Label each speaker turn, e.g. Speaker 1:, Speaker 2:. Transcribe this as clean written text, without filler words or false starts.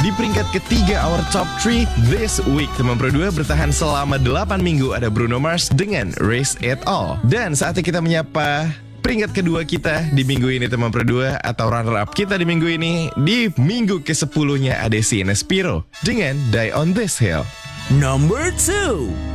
Speaker 1: Di peringkat ketiga Our Top 3 This Week, teman Pro 2 bertahan selama 8 minggu ada Bruno Mars dengan Raise It All. Dan saatnya kita menyapa peringkat kedua kita di minggu ini, teman Pro 2, atau runner up kita di minggu ini. Di minggu ke-10-nya ada si Nespiro dengan Die on This Hill.
Speaker 2: Number 2.